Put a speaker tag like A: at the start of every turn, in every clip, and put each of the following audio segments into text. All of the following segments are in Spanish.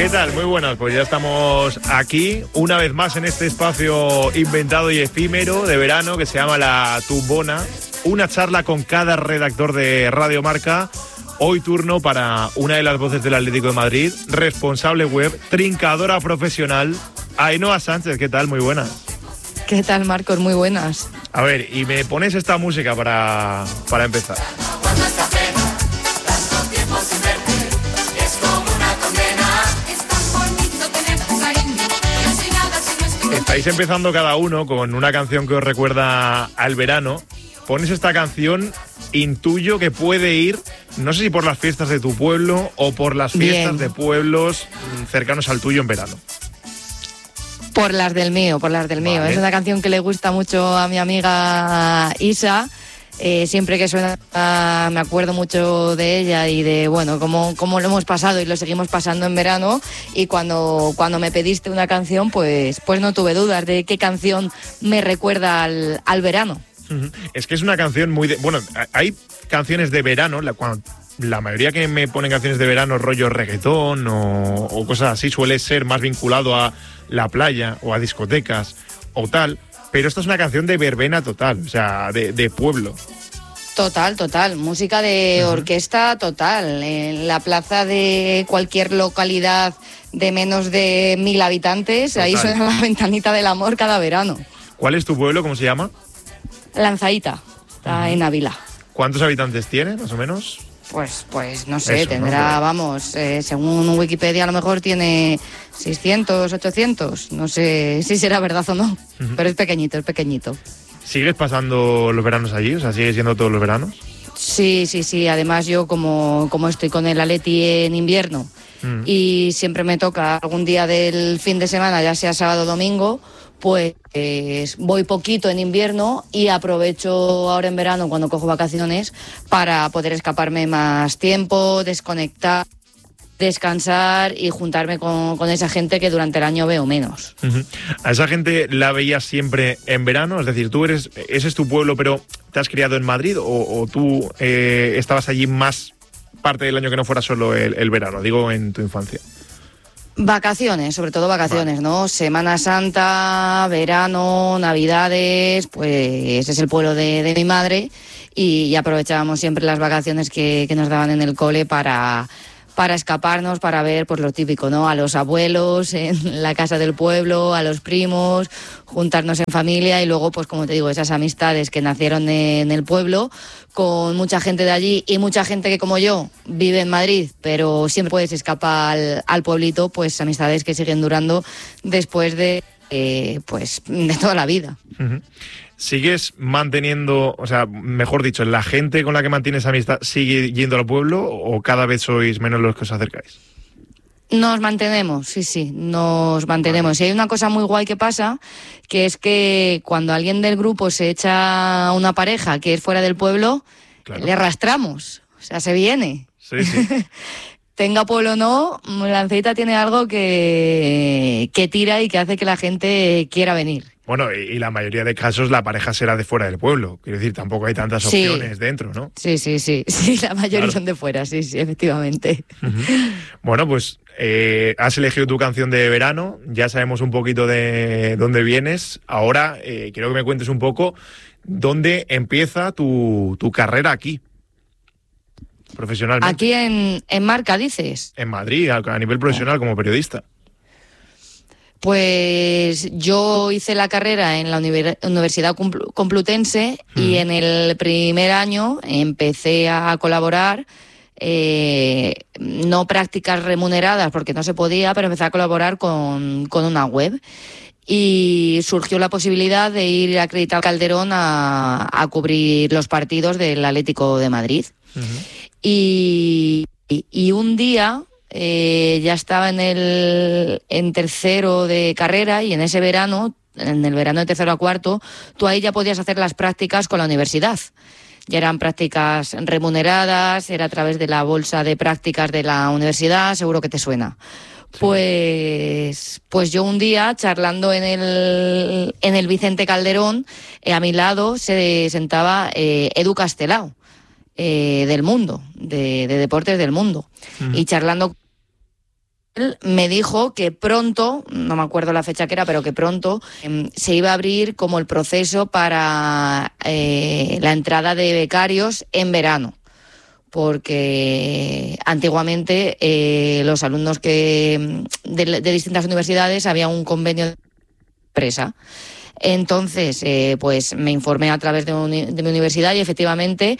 A: ¿Qué tal? Muy buenas, pues ya estamos aquí una vez más en este espacio inventado y efímero de verano que se llama La Tumbona. Una charla con cada redactor de Radio Marca. Hoy turno para una de las voces del Atlético de Madrid, responsable web, trincadora profesional, Ainhoa Sánchez. ¿Qué tal? Muy buenas.
B: ¿Qué tal, Marcos? Muy buenas.
A: A ver, y me pones esta música para empezar. Estáis empezando cada uno con una canción que os recuerda al verano. Pones esta canción, intuyo que puede ir, no sé si por las fiestas de tu pueblo o por las fiestas de pueblos cercanos al tuyo en verano.
B: Por las del mío. Vale. Es una canción que le gusta mucho a mi amiga Isa. Siempre que suena me acuerdo mucho de ella y de, bueno, cómo lo hemos pasado y lo seguimos pasando en verano. Y cuando me pediste una canción, pues no tuve dudas de qué canción me recuerda al verano.
A: Es que es una canción muy... Bueno, hay canciones de verano, la mayoría que me ponen canciones de verano, rollo reggaetón o cosas así, suele ser más vinculado a la playa o a discotecas o tal, pero esta es una canción de verbena total, o sea, de pueblo.
B: Total, música de orquesta total, en la plaza de cualquier localidad de menos de 1000 habitantes, total. Ahí suena la ventanita del amor cada verano.
A: ¿Cuál es tu pueblo? ¿Cómo se llama?
B: Lanzaíta, está en Ávila.
A: ¿Cuántos habitantes tiene, más o menos?
B: Pues no sé, tendrá, ¿no? Vamos, según Wikipedia a lo mejor tiene 600, 800, no sé si será verdad o no, pero es pequeñito.
A: ¿Sigues pasando los veranos allí? O sea, ¿sigues yendo todos los veranos?
B: Sí, además yo como estoy con el Atleti en invierno y siempre me toca algún día del fin de semana, ya sea sábado o domingo, pues voy poquito en invierno y aprovecho ahora en verano cuando cojo vacaciones para poder escaparme más tiempo, desconectar, descansar y juntarme con esa gente que durante el año veo menos.
A: ¿A esa gente la veías siempre en verano? Es decir, ese es tu pueblo, pero ¿te has criado en Madrid o tú estabas allí más parte del año que no fuera solo el verano? Digo, en tu infancia.
B: Vacaciones, sobre todo vacaciones, vale. ¿No? Semana Santa, verano, Navidades, pues es el pueblo de mi madre y aprovechábamos siempre las vacaciones que nos daban en el cole para escaparnos, para ver pues lo típico, ¿no? A los abuelos en la casa del pueblo, a los primos, juntarnos en familia y luego, pues como te digo, esas amistades que nacieron en el pueblo, con mucha gente de allí y mucha gente que como yo vive en Madrid, pero siempre puedes escapar al pueblito, pues amistades que siguen durando después de toda la vida.
A: ¿Sigues manteniendo, o sea, mejor dicho, la gente con la que mantienes amistad sigue yendo al pueblo o cada vez sois menos los que os acercáis?
B: Nos mantenemos, sí, nos mantenemos. Y hay una cosa muy guay que pasa, que es que cuando alguien del grupo se echa una pareja que es fuera del pueblo, claro, le arrastramos, o sea, se viene.
A: Sí.
B: Tenga pueblo o no, Lanzaíta tiene algo que tira y que hace que la gente quiera venir.
A: Bueno, y la mayoría de casos la pareja será de fuera del pueblo. Quiero decir, tampoco hay tantas opciones dentro, ¿no?
B: Sí, la mayoría claro. Son de fuera, sí, efectivamente.
A: Bueno, pues has elegido tu canción de verano, ya sabemos un poquito de dónde vienes. Ahora quiero que me cuentes un poco dónde empieza tu carrera aquí, profesionalmente.
B: Aquí en Marca, dices.
A: En Madrid, a nivel profesional, como periodista.
B: Pues yo hice la carrera en la Universidad Complutense y en el primer año empecé a colaborar, no prácticas remuneradas porque no se podía, pero empecé a colaborar con una web. Y surgió la posibilidad de ir acreditado Calderón a cubrir los partidos del Atlético de Madrid. Y un día... ya estaba en tercero de carrera y en ese verano, en el verano de tercero a cuarto, tú ahí ya podías hacer las prácticas con la universidad. Ya eran prácticas remuneradas, era a través de la bolsa de prácticas de la universidad, seguro que te suena. Sí. Pues yo un día, charlando en el Vicente Calderón, a mi lado se sentaba Edu Castelao, del Mundo, de Deportes del Mundo, y charlando él me dijo que pronto, no me acuerdo la fecha que era, pero que pronto se iba a abrir como el proceso para la entrada de becarios en verano, porque antiguamente los alumnos de distintas universidades había un convenio de empresa. Entonces, pues me informé a través de mi universidad y efectivamente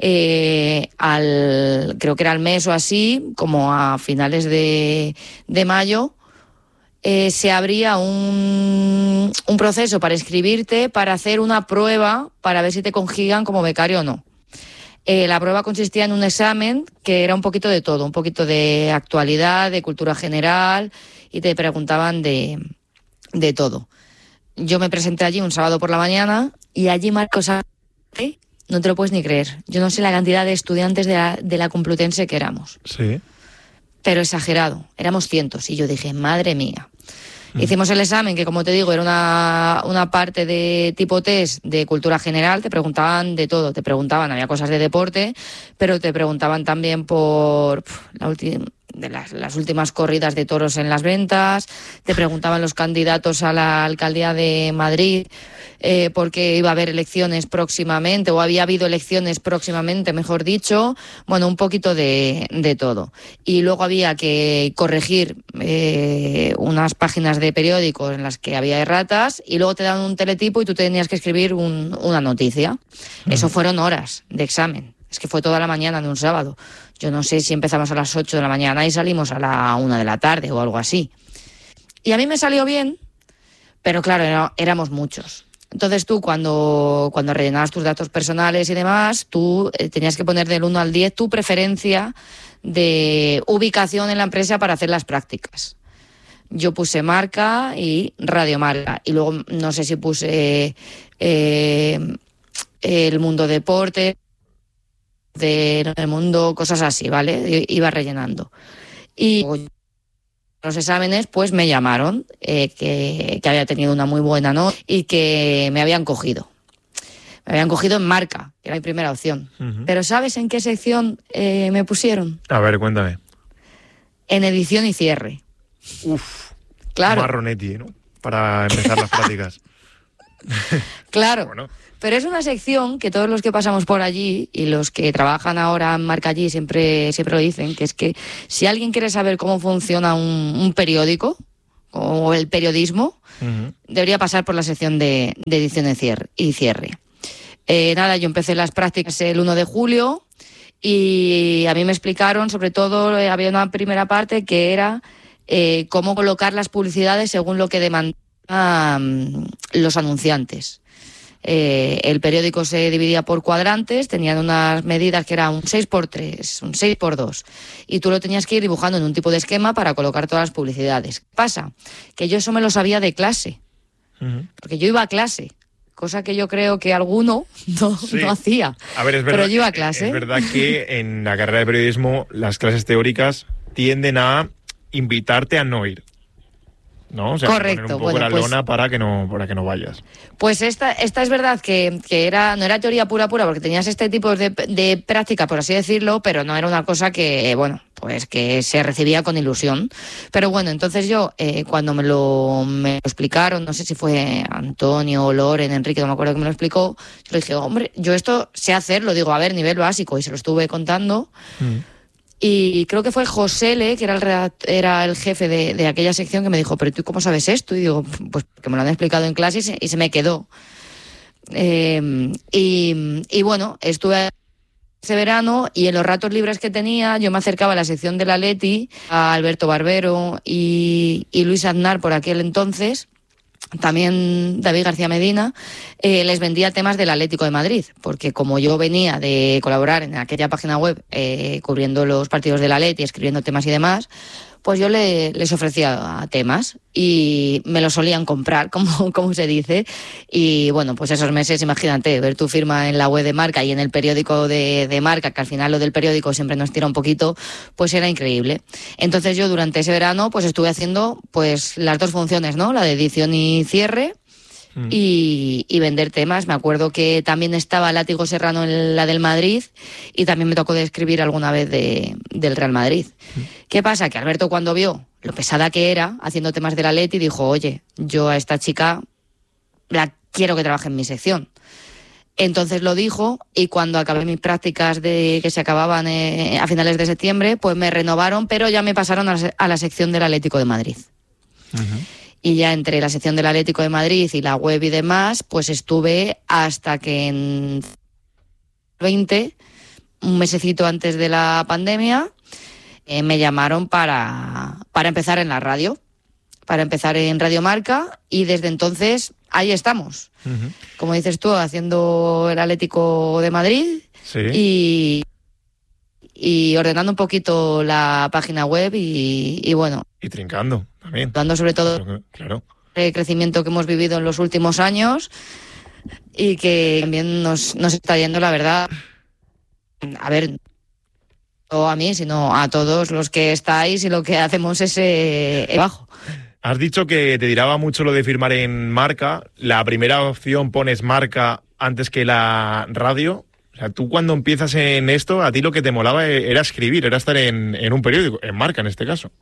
B: creo que era al mes o así, como a finales de mayo, se abría un proceso para inscribirte, para hacer una prueba para ver si te cogían como becario o no. La prueba consistía en un examen que era un poquito de todo, un poquito de actualidad, de cultura general, y te preguntaban de todo. Yo me presenté allí un sábado por la mañana y allí, Marcos, no te lo puedes ni creer. Yo no sé la cantidad de estudiantes de la Complutense que éramos.
A: Sí.
B: Pero exagerado, éramos cientos. Y yo dije, madre mía. Hicimos el examen, que como te digo, era una parte de tipo test de cultura general. Te preguntaban de todo. Te preguntaban, había cosas de deporte, pero te preguntaban también por las últimas corridas de toros en las ventas. Te preguntaban los candidatos a la alcaldía de Madrid porque iba a haber elecciones próximamente, o había habido elecciones próximamente, mejor dicho. Bueno, un poquito de todo. Y luego había que corregir unas páginas de periódicos en las que había erratas, y luego te daban un teletipo y tú tenías que escribir una noticia. Eso fueron horas de examen. Es que fue toda la mañana de un sábado. Yo no sé si empezamos a las 8 de la mañana y salimos a la 1 de la tarde o algo así. Y a mí me salió bien, pero claro, éramos muchos. Entonces tú, cuando rellenabas tus datos personales y demás, tú tenías que poner del 1 al 10 tu preferencia de ubicación en la empresa para hacer las prácticas. Yo puse Marca y Radiomarca. Y luego no sé si puse el mundo deporte, del mundo, cosas así, ¿vale? Iba rellenando. Y los exámenes, pues me llamaron, que había tenido una muy buena nota y que me habían cogido. Me habían cogido en Marca, que era mi primera opción. Uh-huh. Pero ¿sabes en qué sección me pusieron?
A: A ver, cuéntame.
B: En edición y cierre.
A: Uf,
B: claro.
A: Marronetti, ¿no? Para empezar las prácticas.
B: Claro.
A: Bueno.
B: Pero es una sección que todos los que pasamos por allí y los que trabajan ahora en Marca allí siempre lo dicen, que es que si alguien quiere saber cómo funciona un periódico o el periodismo, uh-huh, debería pasar por la sección de edición y cierre. Nada, yo empecé las prácticas el 1 de julio y a mí me explicaron, sobre todo, había una primera parte que era cómo colocar las publicidades según lo que demandaban los anunciantes. El periódico se dividía por cuadrantes, tenían unas medidas que eran un 6x3, un 6x2, y tú lo tenías que ir dibujando en un tipo de esquema para colocar todas las publicidades. ¿Qué pasa? Que yo eso me lo sabía de clase, uh-huh, porque yo iba a clase, cosa que yo creo que alguno no hacía.
A: A ver, es verdad,
B: pero yo iba a clase.
A: Es verdad que en la carrera de periodismo las clases teóricas tienden a invitarte a no ir, ¿no? O sea,
B: correcto.
A: Poner un poco la lona para que no vayas.
B: Pues esta es verdad que no era teoría pura, porque tenías este tipo de práctica, por así decirlo, pero no era una cosa que, bueno, pues que se recibía con ilusión. Pero bueno, entonces yo, cuando me lo explicaron, no sé si fue Antonio, Loren, Enrique, no me acuerdo que me lo explicó, yo le dije, hombre, yo esto sé hacerlo, digo, a ver, nivel básico, y se lo estuve contando. Y creo que fue Josele, que era el jefe de aquella sección, que me dijo, ¿pero tú cómo sabes esto? Y digo, pues porque me lo han explicado en clase y se me quedó. Y bueno, estuve ese verano y en los ratos libres que tenía yo me acercaba a la sección del Atleti, a Alberto Barbero y Luis Aznar por aquel entonces, también David García Medina, les vendía temas del Atlético de Madrid, porque como yo venía de colaborar en aquella página web cubriendo los partidos del Atleti, escribiendo temas y demás, pues yo les ofrecía temas y me los solían comprar, como se dice. Y bueno, pues esos meses, imagínate, ver tu firma en la web de Marca y en el periódico de Marca, que al final lo del periódico siempre nos tira un poquito, pues era increíble. Entonces yo durante ese verano pues estuve haciendo pues las dos funciones, ¿no? La de edición y cierre. Y vender temas. Me acuerdo que también estaba Látigo Serrano en la del Madrid y también me tocó de escribir alguna vez del Real Madrid. ¿Qué pasa? Que Alberto, cuando vio lo pesada que era haciendo temas del Atleti, dijo, oye, yo a esta chica la quiero que trabaje en mi sección. Entonces lo dijo, y cuando acabé mis prácticas que se acababan a finales de septiembre, pues me renovaron, pero ya me pasaron a la sección del Atlético de Madrid. Uh-huh. Y ya entre la sección del Atlético de Madrid y la web y demás, pues estuve hasta que en 20, un mesecito antes de la pandemia, me llamaron para empezar en la radio, para empezar en Radio Marca, y desde entonces ahí estamos. Uh-huh. Como dices tú, haciendo el Atlético de Madrid, sí, y ordenando un poquito la página web y bueno.
A: Y trincando también.
B: Dando sobre todo
A: claro,
B: el crecimiento que hemos vivido en los últimos años y que también nos está yendo, la verdad, a ver, no a mí, sino a todos los que estáis y lo que hacemos ese trabajo.
A: Has dicho que te tiraba mucho lo de firmar en Marca. La primera opción pones Marca antes que la radio. O sea, tú cuando empiezas en esto, a ti lo que te molaba era escribir, era estar en un periódico, en Marca en este caso.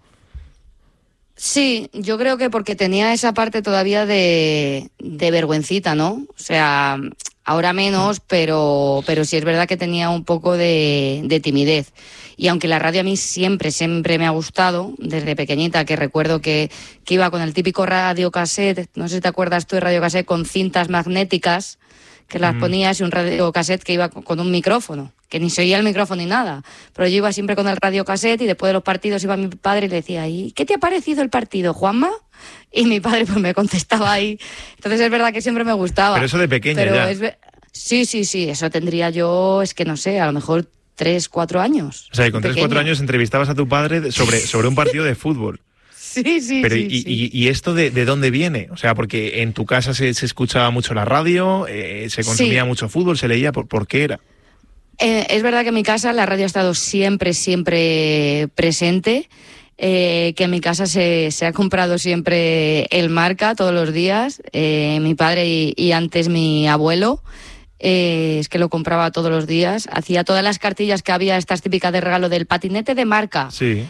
B: Sí, yo creo que porque tenía esa parte todavía de vergüencita, ¿no? O sea, ahora menos, pero sí es verdad que tenía un poco de timidez. Y aunque la radio a mí siempre me ha gustado, desde pequeñita, que recuerdo que iba con el típico radiocassette, no sé si te acuerdas tú de radiocassette, con cintas magnéticas, que las ponías, y un radiocassette que iba con un micrófono, que ni se oía el micrófono ni nada. Pero yo iba siempre con el radiocassette, y después de los partidos iba mi padre y le decía, ¿y qué te ha parecido el partido, Juanma? Y mi padre pues me contestaba ahí. Entonces es verdad que siempre me gustaba.
A: Pero eso de pequeña ya.
B: Sí, eso tendría yo, es que no sé, a lo mejor 3, 4 años.
A: O sea, y con 3, 4 años entrevistabas a tu padre sobre un partido de fútbol.
B: Sí.
A: Pero
B: sí.
A: ¿Y esto de dónde viene? O sea, porque en tu casa se escuchaba mucho la radio, se consumía mucho fútbol, se leía, ¿por qué era?
B: Es verdad que en mi casa la radio ha estado siempre presente, que en mi casa se ha comprado siempre el Marca todos los días, mi padre y antes mi abuelo. Es que lo compraba todos los días, hacía todas las cartillas que había, estas típicas de regalo del patinete de Marca,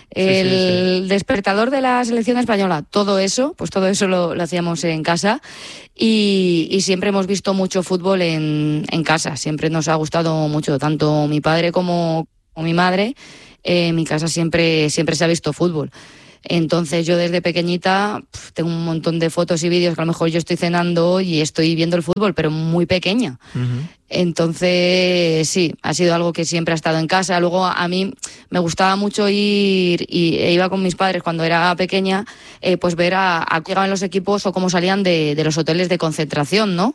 B: el despertador de la selección española, todo eso lo hacíamos en casa, y siempre hemos visto mucho fútbol en casa, siempre nos ha gustado mucho, tanto mi padre como mi madre, en mi casa siempre se ha visto fútbol. Entonces yo desde pequeñita tengo un montón de fotos y vídeos que a lo mejor yo estoy cenando y estoy viendo el fútbol, pero muy pequeña. Uh-huh. Entonces sí, ha sido algo que siempre ha estado en casa. Luego a mí me gustaba mucho ir e iba con mis padres cuando era pequeña, pues ver a cómo llegaban los equipos o cómo salían de los hoteles de concentración, ¿no?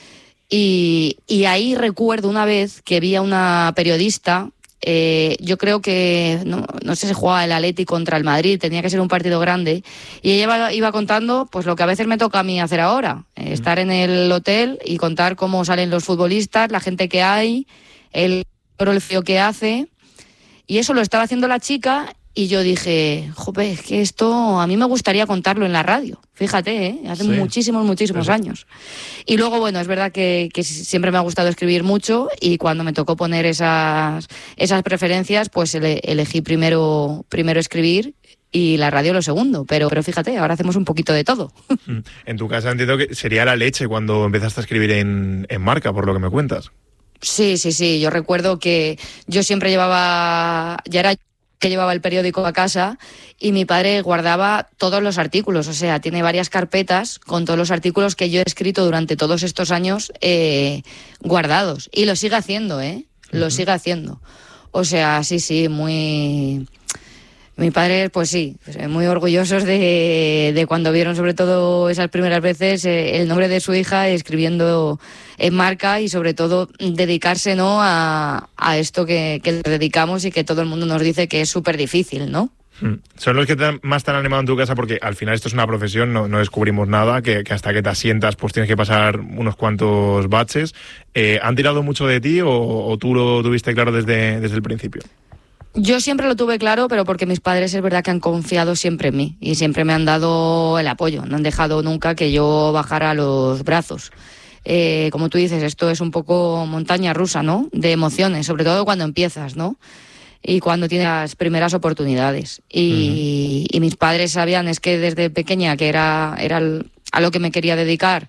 B: Y ahí recuerdo una vez que vi a una periodista. Yo creo que no sé si jugaba el Atleti contra el Madrid, tenía que ser un partido grande, y ella iba contando pues lo que a veces me toca a mí hacer ahora, estar en el hotel y contar cómo salen los futbolistas, la gente que hay, el frío que hace, y eso lo estaba haciendo la chica. Y yo dije, joder, es que esto a mí me gustaría contarlo en la radio. Fíjate, hace muchísimos años. Y luego, bueno, es verdad que siempre me ha gustado escribir mucho, y cuando me tocó poner esas preferencias, pues elegí primero escribir y la radio lo segundo. Pero fíjate, ahora hacemos un poquito de todo.
A: En tu casa entiendo que sería la leche cuando empezaste a escribir en Marca, por lo que me cuentas.
B: Sí. Yo recuerdo que yo siempre llevaba el periódico a casa, y mi padre guardaba todos los artículos, o sea, tiene varias carpetas con todos los artículos que yo he escrito durante todos estos años guardados, y lo sigue haciendo, lo sigue haciendo. O sea, sí, muy... Mi padre, pues sí, muy orgullosos de cuando vieron, sobre todo esas primeras veces, el nombre de su hija escribiendo en Marca, y sobre todo dedicarse, ¿no?, a esto que dedicamos y que todo el mundo nos dice que es súper difícil, ¿no?
A: Son los que más te han animado en tu casa, porque al final esto es una profesión, no descubrimos nada, que hasta que te asientas pues tienes que pasar unos cuantos baches. ¿Han tirado mucho de ti o tú lo tuviste claro desde el principio?
B: Yo siempre lo tuve claro, pero porque mis padres es verdad que han confiado siempre en mí y siempre me han dado el apoyo, no han dejado nunca que yo bajara los brazos. Como tú dices, esto es un poco montaña rusa, ¿no?, de emociones, sobre todo cuando empiezas, ¿no? y cuando tienes las primeras oportunidades. Y mis padres sabían, es que desde pequeña que era a lo que me quería dedicar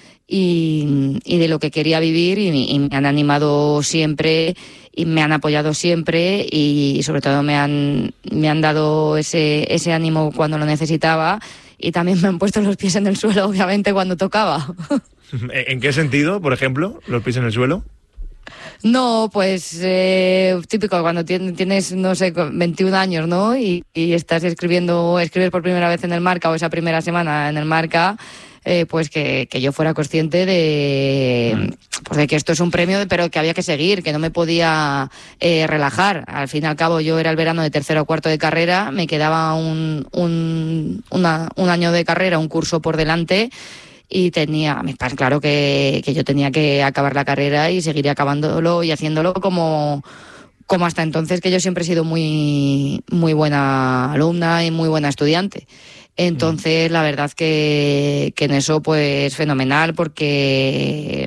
B: y de lo que quería vivir, y me han animado siempre y me han apoyado siempre, y sobre todo me han dado ese ánimo cuando lo necesitaba, y también me han puesto los pies en el suelo, obviamente, cuando tocaba.
A: ¿En qué sentido, por ejemplo, los pies en el suelo?
B: No, pues típico cuando tienes, no sé, 21 años, ¿no? Y estás escribes por primera vez en el Marca, o esa primera semana en el Marca, pues que yo fuera consciente pues de que esto es un premio, pero que había que seguir, que no me podía relajar. Al fin y al cabo, yo era el verano de tercero o cuarto de carrera, me quedaba un año de carrera, un curso por delante, y tenía mis padres claro que yo tenía que acabar la carrera y seguir acabándolo y haciéndolo como hasta entonces, que yo siempre he sido muy, muy buena alumna y muy buena estudiante. Entonces, la verdad que en eso, pues fenomenal, porque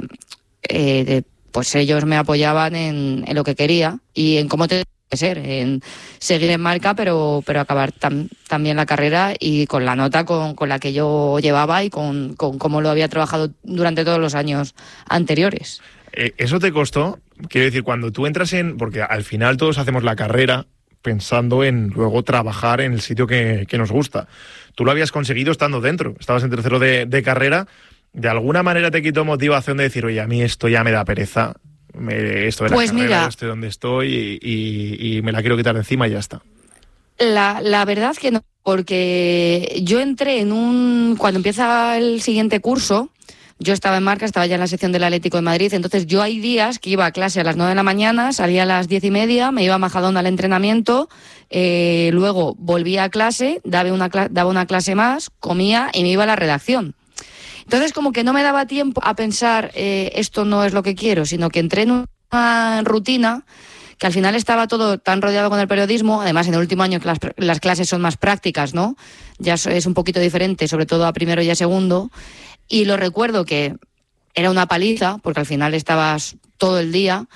B: pues ellos me apoyaban en lo que quería y en cómo tenía que ser, en seguir en Marca, pero acabar también la carrera, y con la nota con la que yo llevaba y con cómo lo había trabajado durante todos los años anteriores.
A: ¿Eso te costó? Quiero decir, cuando tú entras porque al final todos hacemos la carrera pensando en luego trabajar en el sitio que nos gusta. Tú lo habías conseguido estando dentro, estabas en tercero de carrera. ¿De alguna manera te quitó motivación de decir, oye, a mí esto ya me da pereza, esto de la
B: pues
A: carrera,
B: mira,
A: estoy donde estoy y me la quiero quitar de encima y ya está?
B: La verdad que no, porque yo entré cuando empieza el siguiente curso, yo estaba en Marca, estaba ya en la sección del Atlético de Madrid, entonces yo hay días que iba a clase a las 9 de la mañana, salía a las 10:30, me iba a Majadahonda al entrenamiento, luego volvía a clase, daba una clase más, comía y me iba a la redacción. Entonces, como que no me daba tiempo a pensar, esto no es lo que quiero, sino que entré en una rutina que al final estaba todo tan rodeado con el periodismo. Además, en el último año que las clases son más prácticas, ¿no? Ya es un poquito diferente, sobre todo a primero y a segundo. Y lo recuerdo que era una paliza, porque al final estabas todo el día,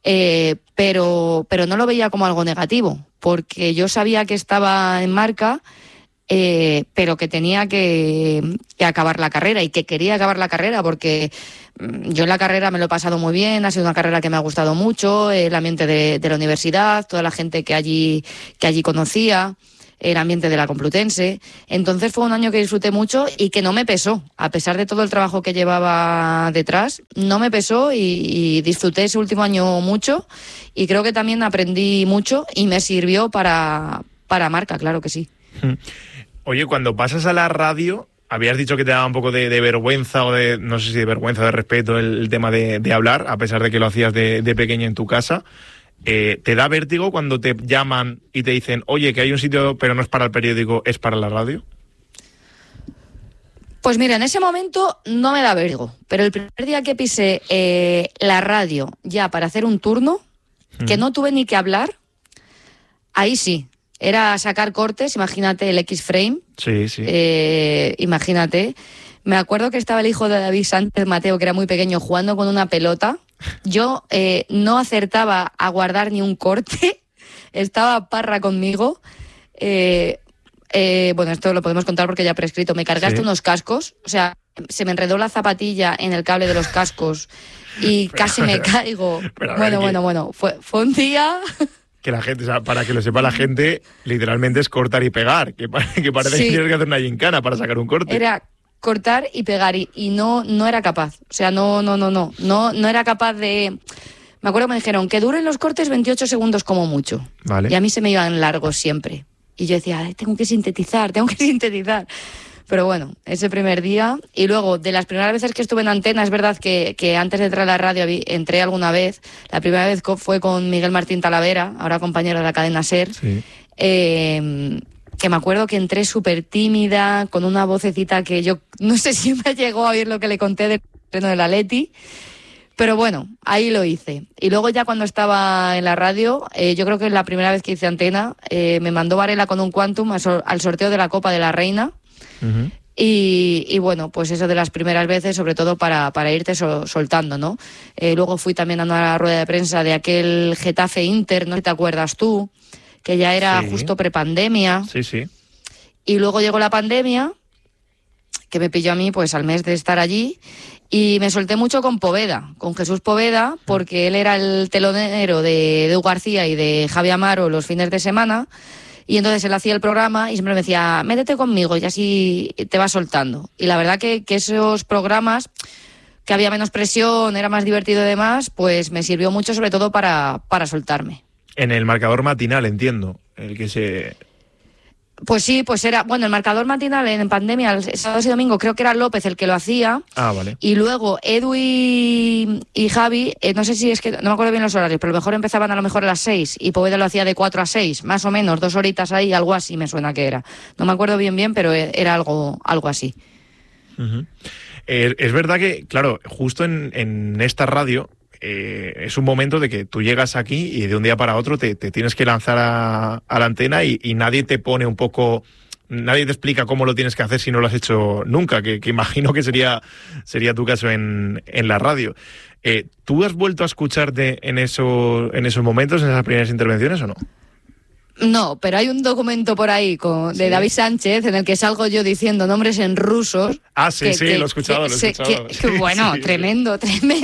B: pero no lo veía como algo negativo, porque yo sabía que estaba en Marca, pero que tenía que acabar la carrera, y que quería acabar la carrera, porque yo en la carrera me lo he pasado muy bien, ha sido una carrera que me ha gustado mucho, el ambiente de la universidad, toda la gente que allí conocía, el ambiente de la Complutense. Entonces fue un año que disfruté mucho y que no me pesó, a pesar de todo el trabajo que llevaba detrás, no me pesó, y disfruté ese último año mucho, y creo que también aprendí mucho y me sirvió para Marca, claro que sí.
A: Oye, cuando pasas a la radio, habías dicho que te daba un poco de vergüenza, o de, no sé si de vergüenza o de respeto, el tema de hablar, a pesar de que lo hacías de pequeña en tu casa. ¿Te da vértigo cuando te llaman y te dicen, oye, que hay un sitio, pero no es para el periódico, es para la radio?
B: Pues mira, en ese momento no me da vértigo, pero el primer día que pisé la radio ya para hacer un turno, que no tuve ni que hablar, ahí sí. Era sacar cortes, imagínate el X-Frame.
A: Sí, sí.
B: Imagínate. Me acuerdo que estaba el hijo de David Sánchez, Mateo, que era muy pequeño, jugando con una pelota. Yo no acertaba a guardar ni un corte. Estaba Parra conmigo. Bueno, esto lo podemos contar porque ya ha prescrito. Me cargaste unos cascos. O sea, se me enredó la zapatilla en el cable de los cascos y casi me caigo. Bueno. Fue un día...
A: Que la gente, o sea, para que lo sepa la gente, literalmente es cortar y pegar, que parece que tienes que hacer una gincana para sacar un corte.
B: Era cortar y pegar, y no era capaz. O sea, no era capaz de... Me acuerdo que me dijeron que duren los cortes 28 segundos como mucho.
A: Vale.
B: Y a mí se me iban largos siempre. Y yo decía, tengo que sintetizar. Pero bueno, ese primer día. Y luego, de las primeras veces que estuve en antena, es verdad que antes de entrar a la radio entré alguna vez. La primera vez fue con Miguel Martín Talavera, ahora compañero de la cadena SER.
A: Sí.
B: Que me acuerdo que entré súper tímida, con una vocecita que yo no sé si me llegó a oír lo que le conté del estreno del Atleti. Pero bueno, ahí lo hice. Y luego ya cuando estaba en la radio, yo creo que la primera vez que hice antena, me mandó Varela con un Quantum al sorteo de la Copa de la Reina. Uh-huh. Y bueno, pues eso de las primeras veces, sobre todo para irte soltando, ¿no? Luego fui también a una rueda de prensa de aquel Getafe Inter, no sé si te acuerdas tú. que ya era
A: Sí.
B: justo prepandemia.
A: Sí, sí.
B: Y luego llegó la pandemia, que me pilló a mí pues al mes de estar allí, y me solté mucho con Poveda, con Jesús Poveda, porque él era el telonero de Edu García y de Javi Amaro los fines de semana, y entonces él hacía el programa y siempre me decía, métete conmigo y así te vas soltando. Y la verdad que esos programas, que había menos presión, era más divertido y demás, pues me sirvió mucho sobre todo para soltarme.
A: En el marcador matinal, entiendo, el que se...
B: Pues sí, pues era, bueno, el marcador matinal en pandemia, el sábado y domingo, creo que era López el que lo hacía.
A: Ah, vale.
B: Y luego Edu y Javi, no sé si es que, no me acuerdo bien los horarios, pero a lo mejor empezaban a lo mejor a las 6 y Poveda lo hacía de 4 a 6, más o menos, 2 horitas ahí, algo así me suena que era. No me acuerdo bien, pero era algo así.
A: Uh-huh. Es verdad que, claro, justo en esta radio es un momento de que tú llegas aquí y de un día para otro te tienes que lanzar a la antena y nadie te pone un poco... Nadie te explica cómo lo tienes que hacer si no lo has hecho nunca, que imagino que sería tu caso en la radio. ¿Tú has vuelto a escucharte en esos momentos, en esas primeras intervenciones o no?
B: No, pero hay un documento por ahí de David Sánchez en el que salgo yo diciendo nombres en rusos.
A: Ah, sí, lo he escuchado.
B: Bueno,
A: sí.
B: Tremendo,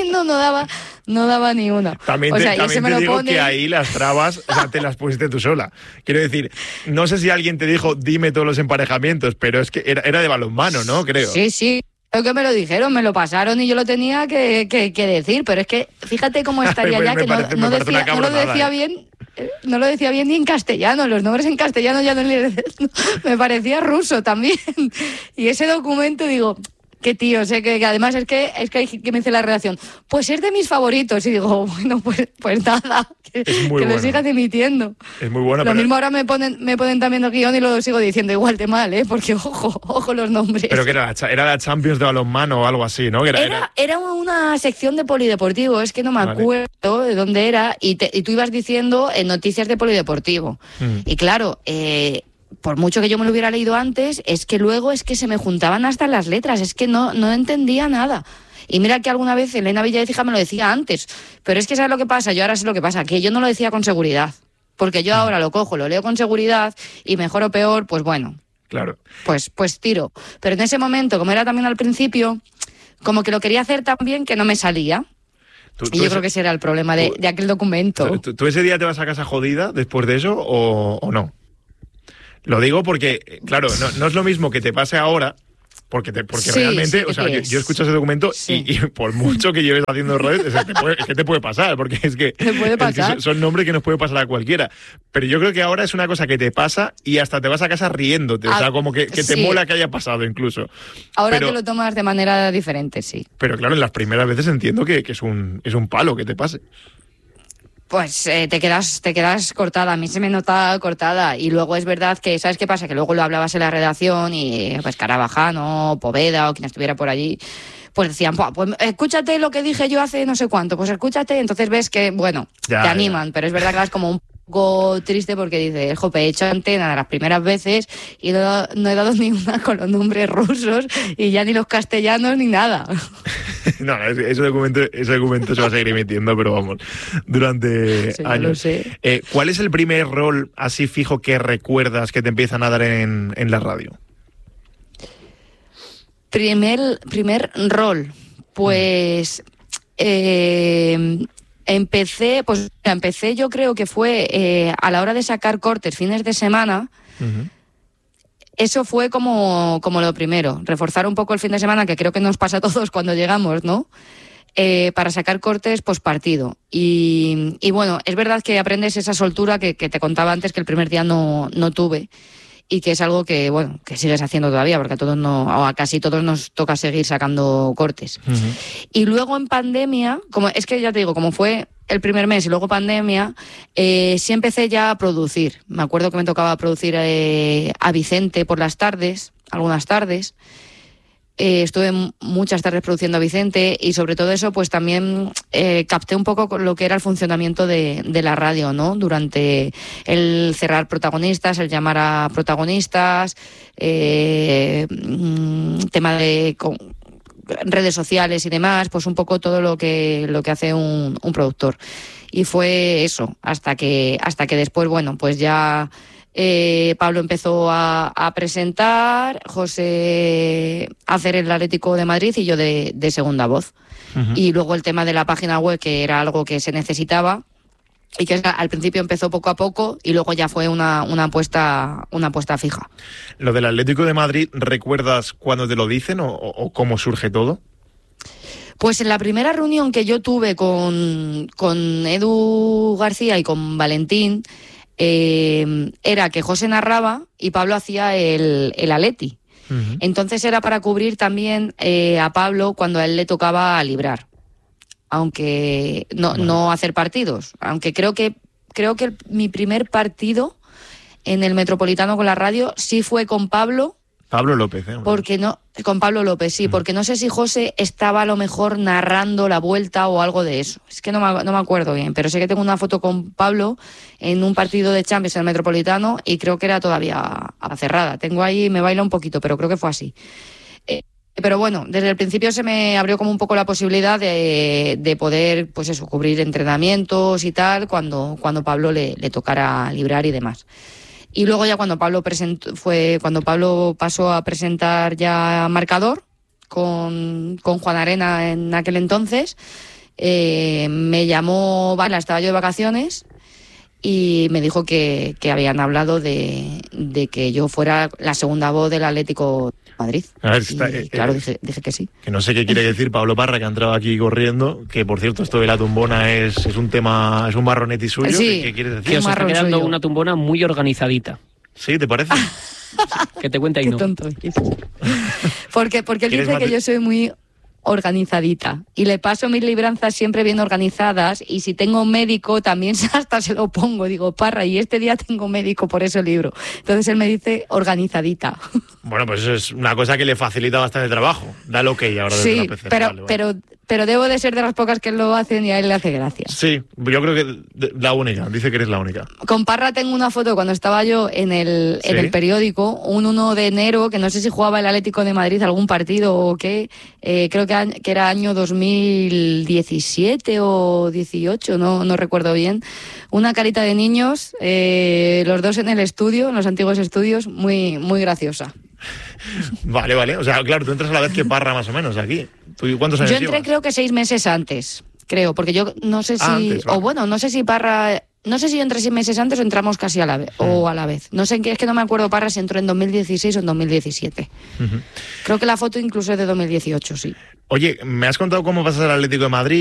B: no daba ni una.
A: También te digo que ahí las trabas, o sea, te las pusiste tú sola. Quiero decir, no sé si alguien te dijo, dime todos los emparejamientos, pero es que era de balonmano, ¿no? Creo.
B: Sí. Creo que me lo dijeron, me lo pasaron y yo lo tenía que decir, pero es que fíjate cómo estaría ya, que no lo decía bien. No lo decía bien ni en castellano, los nombres en castellano ya no me parecía ruso también. Y ese documento, digo, qué tío, sé que además es que hay que me dice la redacción, pues es de mis favoritos. Y digo, bueno, pues nada, que lo sigas emitiendo.
A: Es muy bueno.
B: Lo mismo ahora me ponen también el guión y lo sigo diciendo igual de mal, porque ojo los nombres.
A: Pero que era la Champions de balonmano o algo así, ¿no?
B: Era una sección de polideportivo, es que no me acuerdo de dónde era, y tú ibas diciendo noticias de polideportivo. Y claro, por mucho que yo me lo hubiera leído antes, es que luego se me juntaban hasta las letras, es que no entendía nada. Y mira que alguna vez Elena Villavecija me lo decía antes, pero es que ¿sabes lo que pasa? Yo ahora sé lo que pasa, que yo no lo decía con seguridad, porque yo ahora lo cojo, lo leo con seguridad y mejor o peor, pues bueno,
A: claro,
B: pues tiro. Pero en ese momento, como era también al principio, como que lo quería hacer tan bien que no me salía. Y yo creo que ese era el problema de aquel documento.
A: ¿Tú ese día te vas a casa jodida después de eso o no? Lo digo porque, claro, no es lo mismo que te pase ahora, porque realmente, o sea, yo escucho ese documento y por mucho que lleves haciendo redes, es que te puede pasar, porque es que son nombres que nos puede pasar a cualquiera. Pero yo creo que ahora es una cosa que te pasa y hasta te vas a casa riéndote, o sea, como que te mola que haya pasado incluso.
B: Ahora te lo tomas de manera diferente, sí.
A: Pero claro, en las primeras veces entiendo que es un palo que te pase.
B: Pues te quedas cortada, a mí se me nota cortada, y luego es verdad que, ¿sabes qué pasa? Que luego lo hablabas en la redacción y pues Carabajano, Poveda o quien estuviera por allí, pues decían, pues escúchate lo que dije yo hace no sé cuánto, pues escúchate, entonces ves que, bueno, te animan, pero es verdad que vas como un poco triste porque dices, jope, he hecho antena las primeras veces y no he dado ni una con los nombres rusos y ya ni los castellanos ni nada.
A: No, ese documento se va a seguir emitiendo, pero vamos, durante años.
B: Lo sé.
A: ¿Cuál es el primer rol así fijo que recuerdas que te empiezan a dar en la radio?
B: Primer rol, pues empecé yo creo que fue a la hora de sacar cortes fines de semana. Uh-huh. Eso fue como lo primero, reforzar un poco el fin de semana, que creo que nos pasa a todos cuando llegamos, ¿no? Para sacar cortes postpartido. Y bueno, es verdad que aprendes esa soltura que te contaba antes, que el primer día no tuve, y que es algo que, bueno, que sigues haciendo todavía, porque a casi todos nos toca seguir sacando cortes. Uh-huh. Y luego en pandemia, es que ya te digo, como fue el primer mes y luego pandemia, sí empecé ya a producir. Me acuerdo que me tocaba producir a Vicente por las tardes, algunas tardes. Estuve muchas tardes produciendo a Vicente y sobre todo eso pues también capté un poco lo que era el funcionamiento de la radio, ¿no? Durante el cerrar protagonistas, el llamar a protagonistas, tema de redes sociales y demás, pues un poco todo lo que hace un productor. Y fue eso, hasta que después, bueno, pues ya Pablo empezó a presentar, José a hacer el Atlético de Madrid y yo de segunda voz. Uh-huh. Y luego el tema de la página web, que era algo que se necesitaba y que al principio empezó poco a poco y luego ya fue una apuesta fija.
A: Lo del Atlético de Madrid, ¿recuerdas cuándo te lo dicen o cómo surge todo?
B: Pues en la primera reunión que yo tuve con Edu García y con Valentín, era que José narraba y Pablo hacía el Atleti. Uh-huh. Entonces era para cubrir también a Pablo cuando a él le tocaba librar, aunque no hacer partidos. Aunque creo que mi primer partido en el Metropolitano con la radio sí fue con Pablo.
A: Pablo López,
B: con Pablo López, sí, porque no sé si José estaba a lo mejor narrando la vuelta o algo de eso. Es que no me acuerdo bien, pero sé que tengo una foto con Pablo en un partido de Champions en el Metropolitano y creo que era todavía a cerrada. Tengo ahí, me baila un poquito, pero creo que fue así. Pero bueno, desde el principio se me abrió como un poco la posibilidad de poder, pues eso, cubrir entrenamientos y tal, cuando Pablo le tocara librar y demás. Y luego ya cuando Pablo pasó a presentar ya marcador con Juan Arena en aquel entonces, me llamó, estaba yo de vacaciones y me dijo que habían hablado de que yo fuera la segunda voz del Atlético de Madrid. A ver, claro, dije que sí.
A: Que no sé qué quiere decir Pablo Parra, que ha entrado aquí corriendo, que por cierto esto de la tumbona es un tema, es un marronetti suyo.
B: Sí,
A: ¿Qué quieres decir?
C: Que os está quedando suyo. Una tumbona muy organizadita.
A: ¿Sí? ¿Te parece?
C: Que te cuente ahí,
B: qué
C: no.
B: Tonto. Porque él dice que yo soy muy organizadita y le paso mis libranzas siempre bien organizadas, y si tengo médico también hasta se lo pongo, digo, Parra, y este día tengo médico, por eso libro. Entonces él me dice organizadita. Bueno,
A: pues eso es una cosa que le facilita bastante el trabajo. Da el ok ahora desde
B: sí,
A: la pecera.
B: pero debo de ser de las pocas que lo hacen y a él le hace gracia.
A: Sí, yo creo que la única, dice que eres la única.
B: Con Parra tengo una foto cuando estaba yo en el periódico, un 1 de enero, que no sé si jugaba el Atlético de Madrid algún partido o qué, creo que era año 2017 o 18, no recuerdo bien. Una carita de niños, los dos en el estudio, en los antiguos estudios, muy, muy graciosa.
A: Vale. O sea, claro, tú entras a la vez que Parra más o menos aquí. ¿Tú cuántos años
B: llevas? Yo entré creo que 6 meses antes, porque yo no sé si...
A: Antes, vale.
B: O bueno, no sé si Parra... No sé si yo entré 6 meses antes o entramos casi a la vez, o a la vez. No sé en qué, es que no me acuerdo Parra si entró en 2016 o en 2017. Uh-huh. Creo que la foto incluso es de 2018, sí.
A: Oye, me has contado cómo pasas al Atlético de Madrid.